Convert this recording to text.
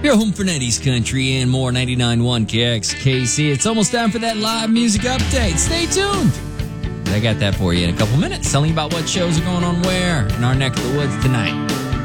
Your home for 90s country and more. 99.1 KXKC. It's almost time for that live music update. Stay tuned. I got that for you in a couple minutes, telling you about what shows are going on where in our neck of the woods tonight.